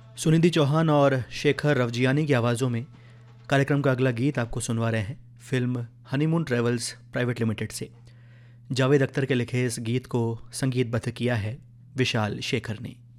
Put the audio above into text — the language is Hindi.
सुनिधि चौहान और शेखर रवजियानी की आवाज़ों में कार्यक्रम का अगला गीत आपको सुनवा रहे हैं film honeymoon travels private limited से। जावेद अख्तर के लिखे इस गीत को संगीतबद्ध किया है विशाल शेखर ने।